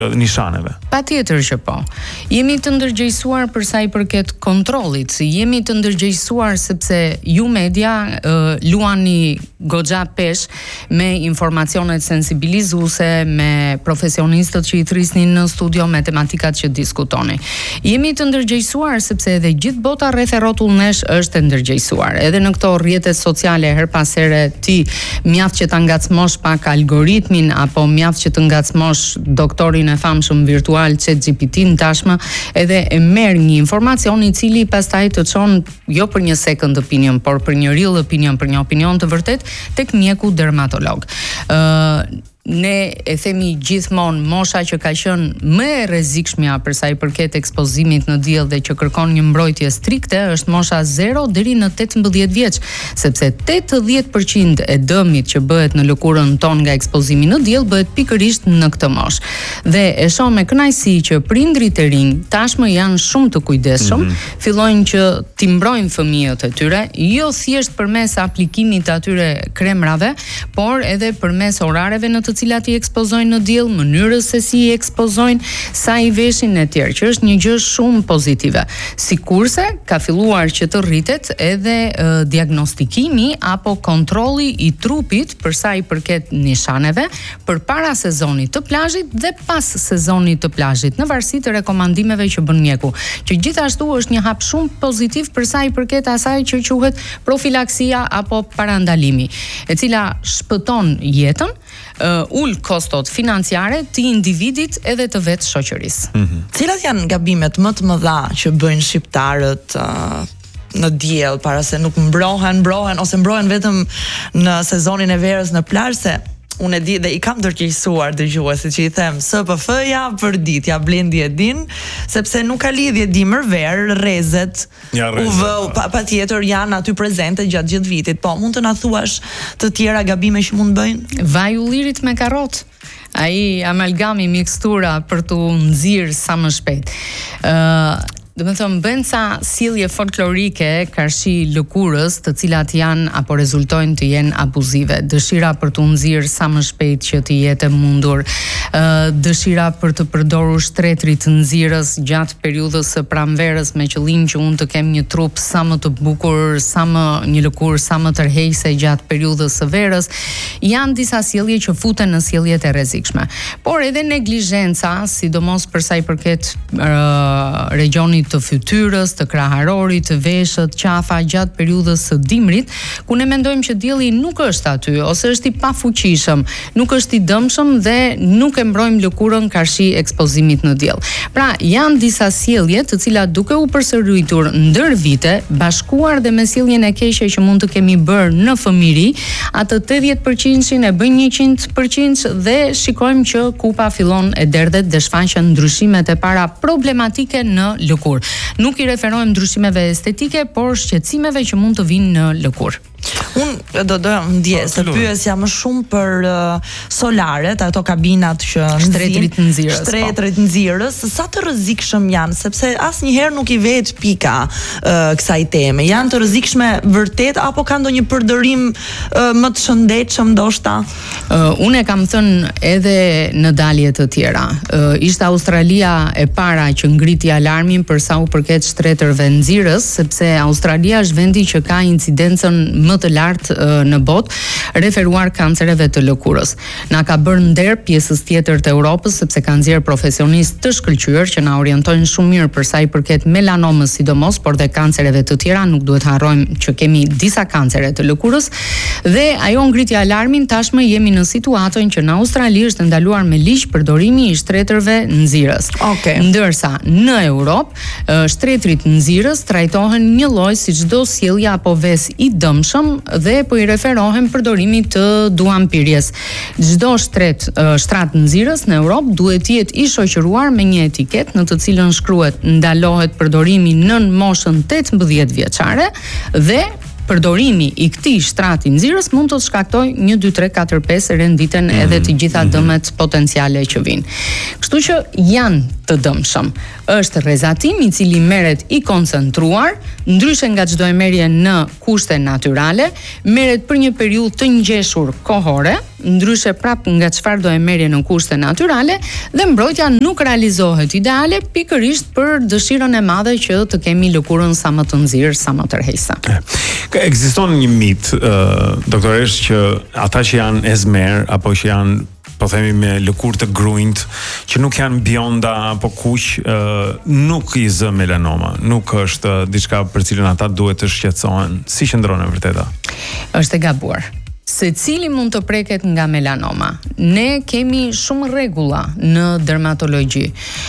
nishaneve. Patjetër që po. Jemi të ndërgjegjësuar për sa i përket kontrollit. Jemi të ndërgjegjësuar sepse ju media luani goxha pesh me informacionet sensibilizuese, me profesionistët që i thrisnin në studio, me tematikat që diskutoni. Jemi të ndërgjegjësuar sepse edhe gjithë bota rreth e rrotullnesh është e ndërgjegjësuar. Edhe në këto rrjetet sociale her pas here ti mjaft që ta ngacmosh pak algoritmin apo mjaft që të ngacmosh doktorin e famshëm virtual ChatGPT-n tashmë edhe e merr një informacion i cili pastaj të çon jo për një second opinion, por për një real opinion, për një opinion të vërtet tek mjeku dermatolog. Ne e themi gjithmonë mosha që ka qenë më e rrezikshmja për sa i përket ekspozimit në diell dhe që kërkon një mbrojtje strikte është mosha 0 deri në 18 vjeç, sepse 80% e dëmit që bëhet në lëkurën tonë nga ekspozimi në diell bëhet pikërisht në këtë moshë. Dhe e shoh me kënaqësi që prindrit e rinj tashmë janë shumë të kujdesshëm, fillojnë që t'i mbrojnë fëmijët e tyre, jo thjesht përmes aplikimit të atyre kremrave, por edhe përmes orareve në të cilat i ekspozojnë në diell, mënyrës se si i ekspozojnë, sa i veshin e tjerë, që është një gjë shumë pozitive. Sikurse ka filluar që të rritet edhe diagnostikimi apo kontrolli i trupit për sa i përket nishaneve përpara sezonit të plazhit dhe pas sezonit të plazhit, në varësi të rekomandimeve që bën mjeku, që gjithashtu është një hap shumë pozitiv për sa i përket asaj që quhet profilaksia apo parandalimi, e cila shpëton jetën, ul kostot financiare të individit edhe të vetë shoqërisë. Cilat janë gabimet më të mëdha që bëjnë shqiptarët në diell para se nuk mbrohen ose mbrohen vetëm në sezonin e verës në plazh, se unë e di dhe i kam ndërgjegjësuar dëgjuesit që i them SPF-ja për ditë, ja Blendi e din, sepse nuk ka lidhje dimër ver, rrezet, UV, patjetër janë aty prezente gjatë gjithë vitit. Po, mund të na thuash të tjera gabime që mund bëjnë? Vaj ullirit me karrot. Ai amalgami mikstura për t'u nxirr sa më shpejt. Do të them bën sa sjellje folklorike karshi lëkurës, të cilat janë apo rezultojnë të jenë abuzive. Dëshira për të nxirr sa më shpejt që të jetë mundur, dëshira për të përdorur shtretrit të nxirrës gjatë periudhës së pranverës me qëllim që unë të kem një trup sa më të bukur, sa më një lëkurë sa më tërheqëse gjatë periudhës së verës, janë disa sjellje që futen në sjelljet e rrezikshme. Por edhe neglizhenca, sidomos për sa i përket regionit të fytyrës, të kraharorit, të veshët, qafa gjatë periudhës së dimrit, ku ne mendojmë që dielli nuk është aty ose është i pafuqishëm, nuk është i dëmshëm dhe nuk e mbrojmë lëkurën karshi ekspozimit në diell. Pra, janë disa sjellje të cilat duke u përsëritur ndër vite, bashkuar dhe me sjelljen e keqe që mund të kemi bërë në fëmijëri, atë 80% e bën 100% dhe shikojmë që kupa fillon e derdhet dhe shfaqen ndryshimet e para problematike në lëkurë. Nuk i referohem ndryshimeve estetike, por shqetësimeve që mund të vinë në lëkurë. Unë do ndjes se pyesja më shumë për solaret, ato kabinat që shtretrit nxirrës, sa të rrezikshëm janë, sepse asnjëherë nuk i vehet pika kësaj teme. Janë të rrezikshme vërtet apo ka ndonjë përdorim më të shëndetshëm ndoshta? Unë e kam thënë edhe në dalje të tjera. Ishte Australia e para që ngriti alarmin për sa u përket shtretërve nxirrës, sepse Australia është vendi që ka incidencën më të lartë në botë referuar kancereve të lëkurës. Na ka bërë nder pjesës tjetër të Europës sepse kanë nxjerr profesionistë të shkëlqyer që na orientojnë shumë mirë për sa i përket melanomës sidomos, por dhe kancereve të tjera, nuk duhet harrojmë që kemi disa kancere të lëkurës dhe ajo ngriti alarmin. Tashmë jemi në situatën që në Australi është ndaluar me ligj përdorimi i shtretërve nxirrës. Ndërsa në Europë shtretrit nxirrës trajtohen një lloj si çdo sjellje apo ves i dëmshëm dhe po i referohen përdorimit të duampirjes. Çdo shtrat nxirrës në Europë duhet të jetë i shoqëruar me një etiket në të cilën shkruhet ndalohet përdorimi nën moshën 18 vjeçare dhe përdorimi i këtij shtrati nxirrës mund të shkaktojë 1, 2, 3, 4, 5 renditen edhe të gjitha dëmet potenciale që vijnë. Kështu që janë të dëmshëm. Është rrezatim i cili merret i koncentruar, ndryshe nga çdo emerje në kushte natyrale, merret për një periudhë të ngjeshur kohore ndryshe prap nga çfarë do e merrje në kushte natyrale, dhe mbrojtja nuk realizohet ideale pikërisht për dëshirën e madhe që të kemi lëkurën sa më të nxirr, sa më tërheqëse. Ekziston një mit, doktoresh, që ata që janë ezmer apo që janë, po themi, me lëkurë të grujt, që nuk janë bionda apo kuq, nuk i zë melanoma, nuk është diçka për cilën ata duhet të shqetësohen. Si qëndron e vërteta? Është e gabuar. Secili mund të preket nga melanoma. Ne kemi shumë rregulla në dermatologji.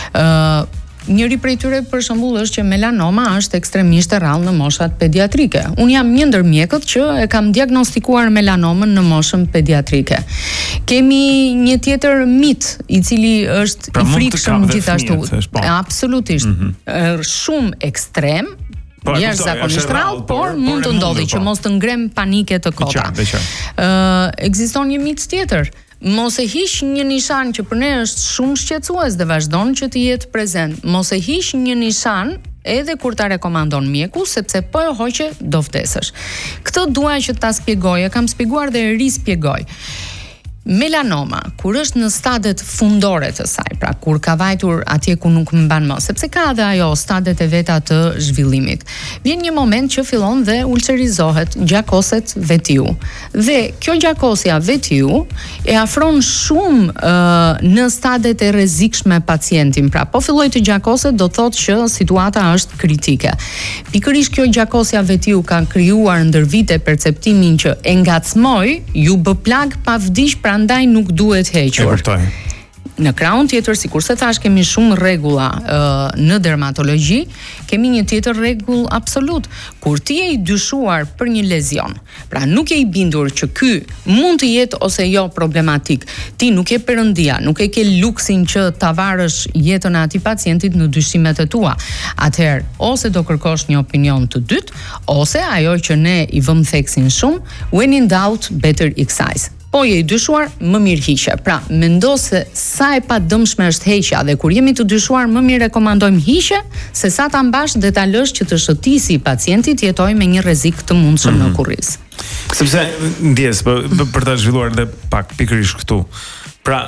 Njëri prej tyre për shembull është që melanoma është ekstremisht e rrallë në moshat pediatrike. Unë jam një ndër mjekët që e kam diagnostikuar melanomën në moshën pediatrike. Kemi një tjetër mit i cili është i frikshëm gjithashtu. Absolutisht. Shumë ekstrem, jashtëzakonisht rrallë, por mund të ndodhi që mos të ngrem panike të kota. Ekziston një mit tjetër. Mos e hiq një nishan që për ne është shumë shqetësues dhe vazhdon që të jetë prezent. Mos e hiq një nishan edhe kur ta rekomandon mjeku, sepse po e hoqe do vdesësh. Këtë dua që ta shpjegoj, e kam shpjeguar dhe e rispjegoj. Melanoma, kur është në stadet fundore të saj, pra kur ka vajtur atje ku nuk mban më, sepse ka edhe ajo stadet e veta të zhvillimit, vjen një moment që fillon dhe ulcerizohet, gjakoset vetiu. Dhe kjo gjakosja vetiu e afron shumë në stadet e rrezikshme pacientin. Pra, po filloj të gjakoset, do thotë që situata është kritike. Pikërisht kjo gjakosja vetiu ka krijuar ndër vite perceptimin që e ngacmoj, ju bë plag pa vdiq, prandaj nuk duhet hequr. Në krahun tjetër, sikurse thash, kemi shumë rregulla në dermatologji, kemi një tjetër rregull absolut. Kur ti je i dyshuar për një lezion, pra nuk je i bindur që ky mund të jetë ose jo problematik, ti nuk je perëndia, nuk e ke luksin që ta varësh jetën e atij pacientit në dyshimet e tua. Atëherë, ose do kërkosh një opinion të dytë, ose ajo që ne i vëmë theksin shumë, when in doubt, better excise. Po je i dyshuar, më mirë hiqe. Pra, mendo se sa e padëmshme është heqja, dhe kur jemi të dyshuar, më mirë rekomandojmë hiqe, se sa ta mbash dhe ta lësh që të shëtisi pacientit jetoj me një rrezik të mundshëm në kurriz. Sepse ndjes për ta zhvilluar edhe pak pikërisht këtu. Pra,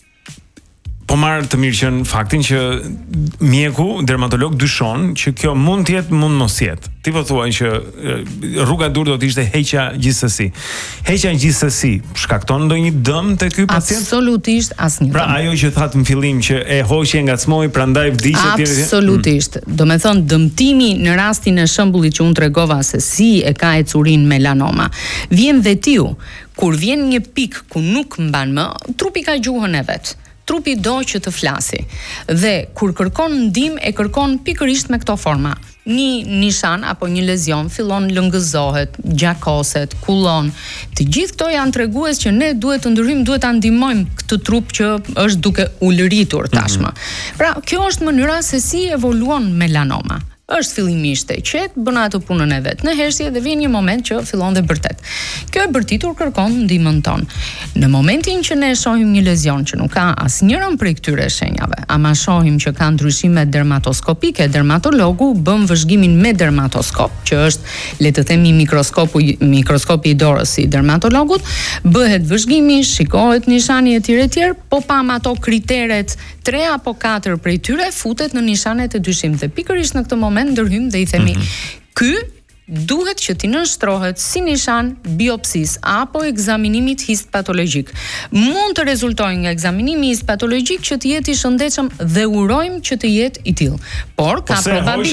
po marr të mirë qenë faktin që mjeku, dermatolog, dyshon që kjo mund të jetë, mund mos jetë. Ti po thuaj që rruga e dur do të ishte heqja gjithsesi. Heqja gjithsesi shkakton ndonjë dëm te ky pacient? Absolutisht asnjë dëm. Pra ajo që thatë në fillim që e hoqje ngacmoi, prandaj vdiqet tjetër. Absolutisht. Do me thonë, dëmtimi në rastin e shembullit që unë tregova se si e ka ecurin melanoma, vjen vetiu. Kur vjen një pik ku nuk mban më, trupi ka gjuhën e vet. Trupi do që të flasi. Dhe kur kërkon ndihmë, e kërkon pikërisht me këto forma. Një nishan apo një lezion fillon lëngëzohet, gjakoset, kullon. Të gjithë këto janë tregues që ne duhet të ndryhim, duhet ta ndihmojmë këtë trup që është duke ulëritur tashmë. Pra, kjo është mënyra se si evoluon melanoma. Është fillimisht e qetë, bën atë punën e vet në hersje dhe vjen një moment që fillon dhe bërtet. Kjo e bërtitur kërkon ndihmën tonë. Në momentin që ne shohim një lezion që nuk ka asnjërin prej këtyre shenjave, ama shohim që ka ndryshime dermatoskopike, dermatologu bën vëzhgimin me dermatoskop, që është, le të themi, mikroskopi i dorës si dermatologut, bëhet vëzhgimi, shikohet nishani etj, po pam ato kriteret 3 apo 4 prej tyre futet në nishanet e dyshim dhe pikërisht në këtë moment ndërhym dhe i themi ky duhet që t'i nënshtrohet si nishan biopsis apo ekzaminimit histopatologjik. Mund të rezultojë nga ekzaminimi histopatologjik që të jetë i shëndetshëm dhe urojmë që të jetë i tillë. Por ka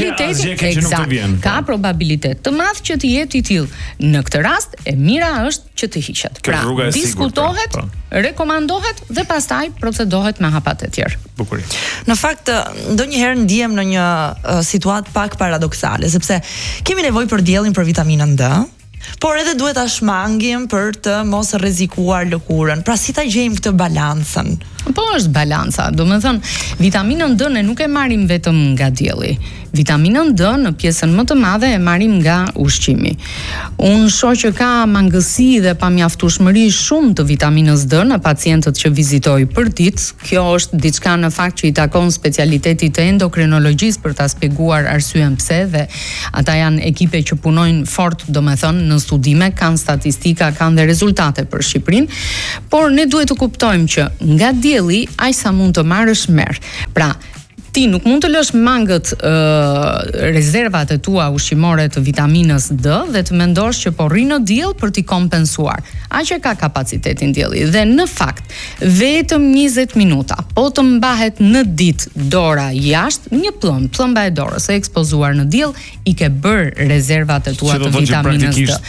probabilitet të madh që të jetë i tillë. Në këtë rast e mira është që të hiqet. Pra, diskutohet, rekomandohet dhe pastaj procedohet me hapat e tjerë. Bukurie. Në fakt, ndonjëherë ndihem në një situatë pak paradoksale, sepse kemi nevojë për diellin për vitaminën D, por edhe duhet ta shmangim për të mos rrezikuar lëkurën. Pra si ta gjejmë këtë balancën? Po është balanca. Do me thënë, vitaminën D ne nuk e marrim vetëm nga dielli. Vitaminën D në pjesën më të madhe e marrim nga ushqimi. Unë shoh që ka mangësi dhe pamjaftueshmëri shumë të vitaminës D në pacientët që vizitoj për ditë. Kjo është diçka në fakt që i takon specialitetit të endokrinologjisë për ta shpjeguar arsyen pse, dhe ata janë ekipe që punojnë fort, domethënë në studime, kanë statistika, kanë dhe rezultate për Shqipërinë, por ne duhet të kuptojmë që nga dielli aq sa mund të marrësh merr. Pra, ti nuk mund të lësh mangët rezervat e tua ushqimore të vitaminës D dhe të mendosh që po rri në diell për t'i kompensuar. Aq e ka kapacitetin dielli dhe në fakt vetëm 20 minuta po të mbahet në ditë dora jashtë, një plëmba e dorës e ekspozuar në diell i ke bër rezervat e tua të vitaminës D.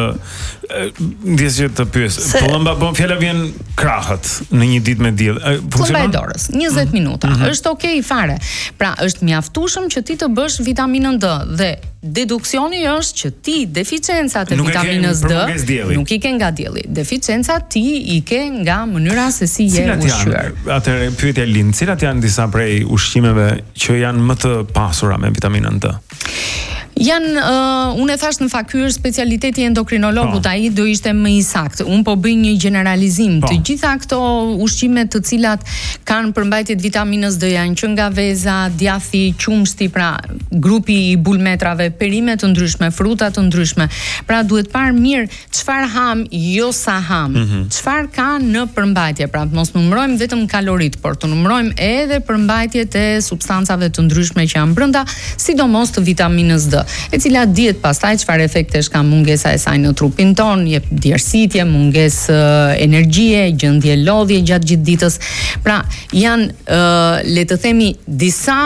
Ndjes që të pyes. Plëmba, po fjala vjen krahët në një ditë me diell. Plëmba e dorës, 20 minuta. Është okay fare. Pra, është mjaftueshëm që ti të bësh vitaminën D dhe deduksioni është që ti deficiencat e vitaminës D nuk i ke nga dielli. Deficiencat ti i ke nga mënyra se si je ushqyer. Atëherë pyetja lind, cilat janë disa prej ushqimeve që janë më të pasura me vitaminën D? Janë, unë e thash në fakt, ky është specialiteti endokrinologut, ai do ishte më i saktë. Unë po bëj një generalizim. Të gjitha këto ushqime të cilat kanë përmbajtje të vitaminës D janë që nga veza, djathi, qumshti, pra grupi i bulmetrave, perime të ndryshme, fruta të ndryshme. Pra duhet parë mirë çfarë ham, jo sa ham. Çfarë ka në përmbajtje, pra mos numërojmë vetëm kalorit, por të numërojmë edhe përmbajtjet e substancave të ndryshme që janë brenda, sidomos të vitaminës D, e cila dihet pastaj çfarë efektesh ka mungesa e saj në trupin ton, jep djersitje, mungesë energjie, gjendje lodhje gjatë gjithë ditës. Pra, janë le të themi disa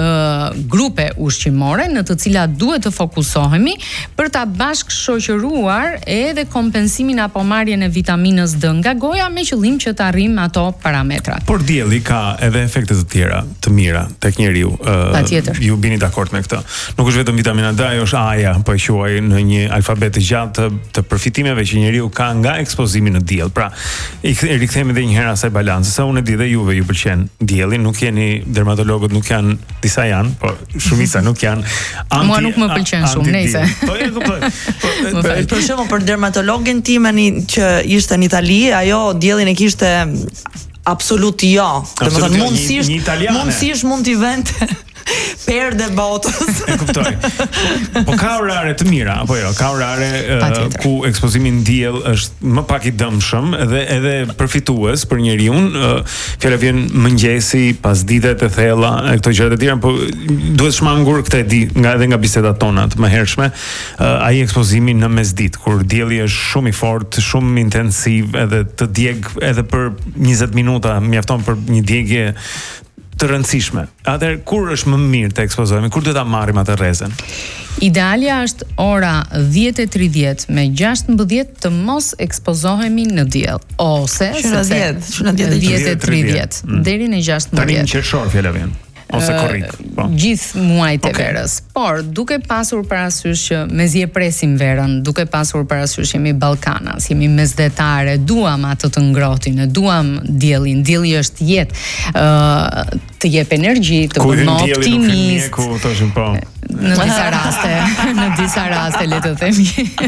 grupe ushqimore në të cilat duhet të fokusohemi për ta bashkë shoqëruar edhe kompensimin apo marrjen e vitaminës D nga goja me qëllim që të arrijmë ato parametrat. Por dielli ka edhe efekte të tjera të mira tek njeriu. Patjetër. Ju bini dakord me këtë. Nuk është vetëm vitamina D, ajo është A-ja, po e quaj në një alfabet të gjatë të përfitimeve që njeriu ka nga ekspozimi në diell. Pra, i rikthehemi edhe një herë asaj balance. Sa unë e di dhe juve ju pëlqen dielli, nuk jeni dermatologët, nuk janë, disa janë, po shumica nuk janë Mua nuk më pëlqen shumë, nejse. Po e kuptoj. Për shembull, për dermatologën time që ishte në Itali, ajo diellin e kishte absolut jo. Domethënë mundësisht mund t'i vente perde botës. E kuptoj. Po ka orare të mira, apo jo? Ka orare ku ekspozimi në diell është më pak i dëmshëm edhe përfitues për njeriu. Fjala vjen mëngjesi, pasditet e thella, këto gjëra të tjera, po duhet shmangur këtë e di edhe nga bisedat tona të mëhershme, ai ekspozimi në mesditë kur dielli është shumë i fortë, shumë intensiv, edhe të djeg edhe për 20 minuta mjafton për një djegje të rëndësishme. Atëherë kur është më mirë të ekspozohemi? Kur duhet ta marrim atë rrezën? Idealja është ora 10:30 me 16 të mos ekspozohemi në diell, ose në 10:30 deri në 16. Tani në qershor fjala vjen. Ose korrik. Gjithë muajt e verës. Por duke pasur parasysh që mezi e presim verën, duke pasur parasysh jemi Ballkanas, jemi mesdhetare, duam atë të ngrohtin, duam diellin. Dielli është jetë, të jep energji, të bën më optimist. Në disa raste le të themi.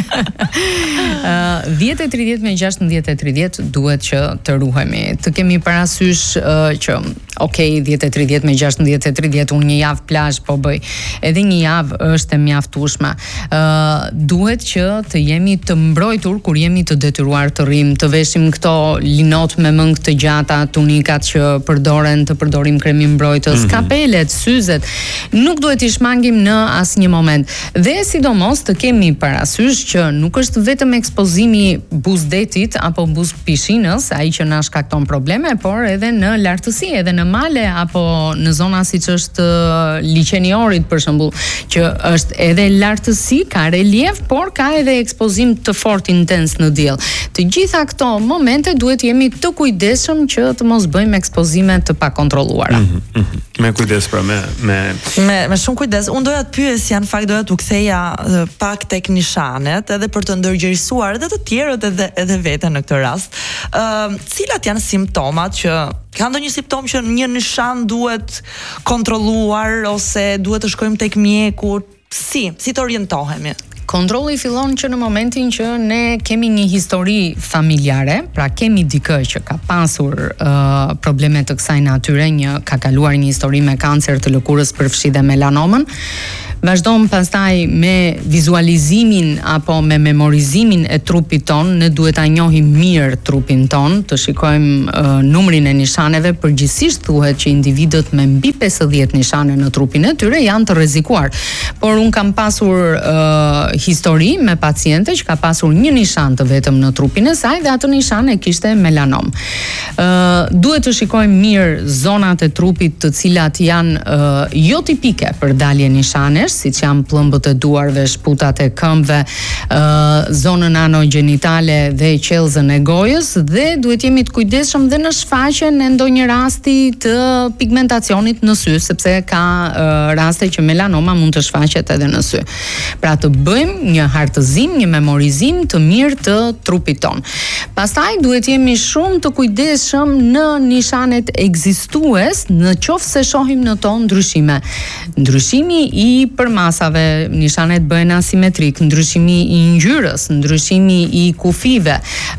10:30 me 16:30 duhet që të ruhemi. Të kemi parasysh që 10:30 me 16:30 unë një javë plazh po bëj. Edhe një javë është e mjaftueshme. Duhet që të jemi të mbrojtur kur jemi të detyruar të rrim, të veshim këto linot me mëngë të gjata, tunikat që të përdorim kremin mbrojtës, kapelet, syzet. Nuk duhet i shmangim në asnjë moment. Dhe sidomos të kemi parasysh që nuk është vetëm ekspozimi buzdetit apo buzpishinës ai që na shkakton probleme, por edhe në lartësi, edhe në male apo në zona siç është liqeniorit për shembull, që është edhe lartësi, ka relief, por ka edhe ekspozim të fortë intens në diell. Të gjitha këto momente duhet jemi të kujdesshëm që të mos bëjmë ekspozime të pakontrolluara. Me kujdes, pra me shumë kujdes. Unë doja të pyesja në fakt doja t'u ktheja pak tek nishanet, edhe për të ndërgjegjësuar edhe të tjerët edhe veten në këtë rast. Cilat janë simptomat që ka ndonjë simptom që një nishan duhet kontrolluar ose duhet të shkojmë tek mjeku? Si të orientohemi? Kontrolli fillon që në momentin që ne kemi një histori familjare, pra kemi dikë që ka pasur probleme të kësaj natyre, ka kaluar një histori me kancer të lëkurës, përfshi dhe melanomën. Vazhdojmë pastaj me vizualizimin apo me memorizimin e trupit ton, ne duhet ta njohim mirë trupin ton, të shikojmë numrin e nishaneve. Përgjithsisht thuhet që individët me mbi 50 nishane në trupin e tyre janë të rrezikuar. Por un kam pasur histori me paciente që ka pasur një nishan të vetëm në trupin e saj dhe atë nishan e kishte melanom. Duhet të shikojmë mirë zonat e trupit të cilat janë jo tipike për dalje nishanesh, siç janë pllëmbët e duarve, shputat e këmbëve, zonën anogenitale dhe qellzën e gojës, dhe duhet jemi të kujdesshëm dhe në shfaqjen e ndonjë rasti të pigmentacionit në sy, sepse ka raste që melanoma mund të shfaqet edhe në sy. Pra të bëjmë një hartëzim, një memorizim të mirë të trupit ton. Pastaj duhet jemi shumë të kujdesshëm në nishanet ekzistues, në qoftë se shohim në to ndryshime. Ndryshimi i përmasave, nishanet bëhen asimetrik, ndryshimi i ngjyrës, ndryshimi i kufive,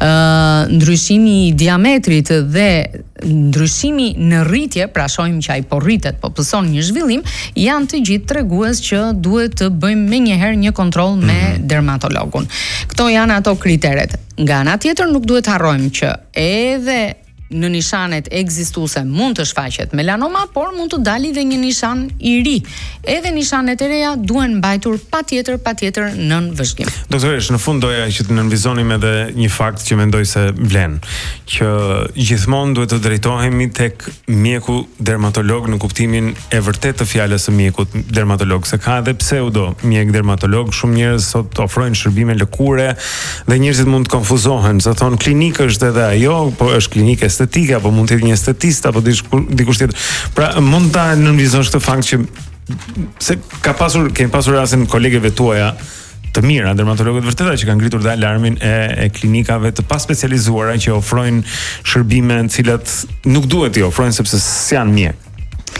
ndryshimi i diametrit dhe ndryshimi në rritje, pra shohim që ai po rritet, po pëson një zhvillim, janë të gjithë tregues që duhet të bëjmë menjëherë një kontroll me dermatologun. Këto janë ato kriteret. Nga ana tjetër nuk duhet harrojmë që edhe në nishanet ekzistuese mund të shfaqet melanoma, por mund të dalë dhe një nishan i ri. Edhe nishanet e reja duhen mbajtur patjetër nën vëzhgim. Doktoresh, në fund doja që të nënvizonim edhe një fakt që mendoj se vlen, që gjithmonë duhet të drejtohemi tek mjeku dermatolog në kuptimin e vërtet të fjalës së mjekut dermatolog, se ka edhe pseudo mjek dermatolog. Shumë njerëz sot ofrojnë shërbime lëkure dhe njerëzit mund të konfuzohen, se thon klinikë është edhe ajo, po është klinikë estetike, apo mund të jetë një estetist apo dikush tjetër. Pra mund ta nënvizosh këtë fakt që se kemi pasur rastin kolegeve tuaja të mira, dermatologët vërtetë që kanë ngritur dhe alarmin e klinikave të paspecializuara që ofrojnë shërbime të cilat nuk duhet t'i ofrojnë sepse s'janë mjek.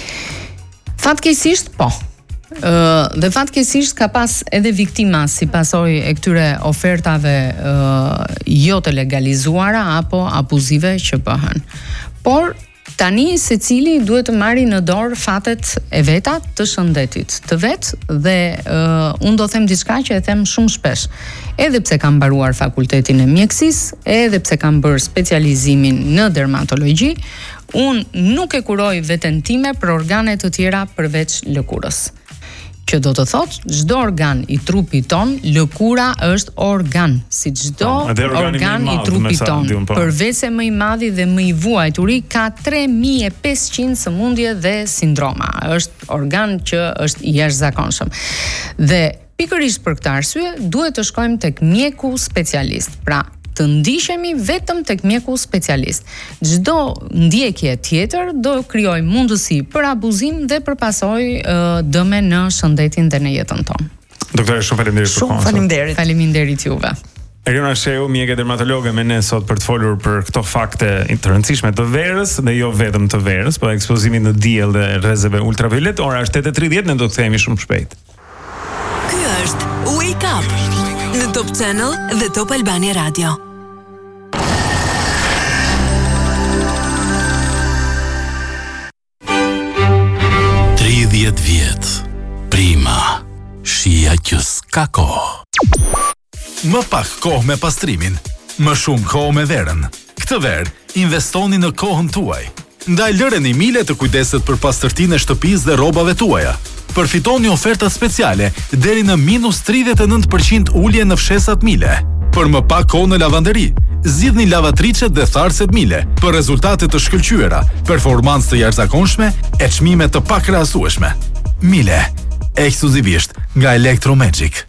Fatkeqësisht po. Dhe fatkeqësisht ka pas edhe viktima si pasojë e këtyre ofertave jo të legalizuara apo abuzive që bëhen. Por tani secili duhet të marrë në dorë fatet e veta të shëndetit të vet, dhe unë do them diçka që e them shumë shpesh. Edhe pse kam mbaruar fakultetin e mjekësisë, edhe pse kam bërë specializimin në dermatologji, unë nuk e kuroj veten time për organe të tjera përveç lëkurës. Që do të thotë, çdo organ i trupit ton, lëkura është organ, si çdo organ i trupit ton. Përveç se më i madhi dhe më i vuajturi, ka 3500 sëmundje dhe sindroma. Është organ që është i jashtëzakonshëm. Dhe pikërisht për këtë arsye duhet të shkojmë tek mjeku specialist. Pra, të ndiqemi vetëm tek mjeku specialist. Çdo ndjekje tjetër do krijojë mundësi për abuzim dhe për pasojë dëme në shëndetin dhe në jetën tonë. Doktore, shumë faleminderit për kohën. Faleminderit. Faleminderit juve. Eriona Sheu, mjeke dermatologe me ne sot për të folur për këto fakte të rëndësishme të verës dhe jo vetëm të verës, por ekspozimit në diell dhe rrezeve ultraviolet. Ora është 8:30, ne do të kthehemi shumë shpejt. Ky është Wake Up në Top Channel dhe Top Albania Radio. Vjet, prima, shia që s'ka kohë. Më pak kohë me pastrimin, më shumë kohë me verën. Këtë verë, investoni në kohën tuaj. Ndaj lëreni Mile të kujdeset për pastërtinë e shtëpisë dhe rrobave tuaja. Përfitoni ofertat speciale deri në -39% ulje në fshesat Mile. Për më pak kohë në lavanderi, zgjidhni lavatricet dhe tharset Mile për rezultate të shkëlqyera, performancë të jashtëzakonshme e çmime të pakrahasueshme. Mile, ekskluzivisht nga Electromagic.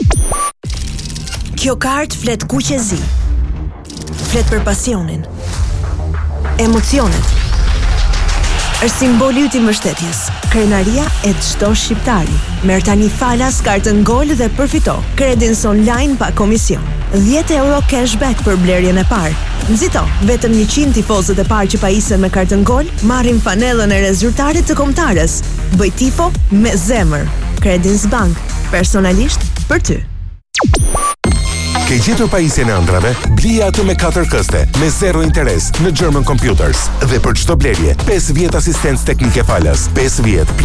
Kjo kartë flet kuqezi. Flet për pasionin, emocionet. Është simboli i mbështetjes. krenaria e çdo shqiptari. Merr tani falas kartën Gol dhe përfito kredins online pa komision. 10 euro cashback për blerjen e parë. Nxito, vetëm 100 tifozët e parë që pajisen me kartën Gol marrin fanellën e rezultatit të kombëtarës. Bëj tifo me zemër. Credins Bank, personalisht për ty. Ke gjetur pajisjen e ëndrave? Blija atë me 4 këste, me 0 interes në German Computers. Dhe për çdo blerje, 5 vjet asistencë teknike falas, 5 vjet